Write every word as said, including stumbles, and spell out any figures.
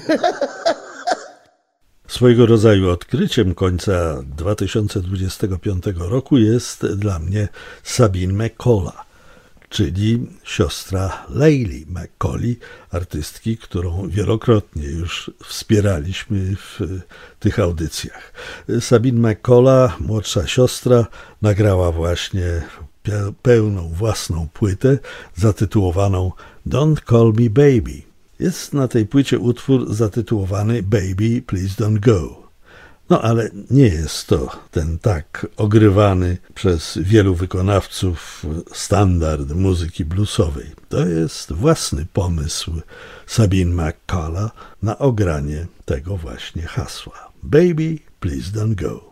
Swojego rodzaju odkryciem końca dwa tysiące dwudziestego piątego roku jest dla mnie Sabine McCullough, czyli siostra Layli McCauley, artystki, którą wielokrotnie już wspieraliśmy w tych audycjach. Sabine McCullough, młodsza siostra, nagrała właśnie pełną własną płytę zatytułowaną Don't Call Me Baby. Jest na tej płycie utwór zatytułowany Baby, Please Don't Go. No ale nie jest to ten tak ogrywany przez wielu wykonawców standard muzyki bluesowej. To jest własny pomysł Sabine McCullough na ogranie tego właśnie hasła. Baby, Please Don't Go.